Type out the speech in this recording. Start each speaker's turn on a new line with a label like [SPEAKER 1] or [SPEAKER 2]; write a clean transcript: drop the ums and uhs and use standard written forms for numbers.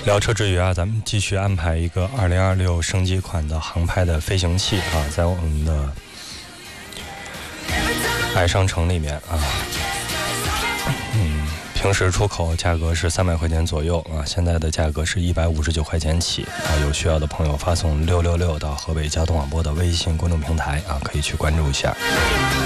[SPEAKER 1] 聊车之余啊，咱们继续安排一个2026升级款的航拍的飞行器啊，在我们的爱商城里面啊，平时出口价格是300块钱左右啊，现在的价格是159块钱起啊。有需要的朋友发送666到河北交通广播的微信公众平台啊，可以去关注一下。